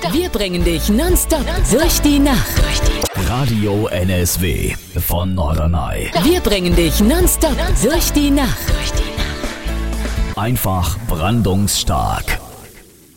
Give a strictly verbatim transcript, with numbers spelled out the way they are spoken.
Wir bringen dich nonstop durch die Nacht. Radio N S W von Norderney. Wir bringen dich nonstop durch die Nacht. Einfach brandungsstark.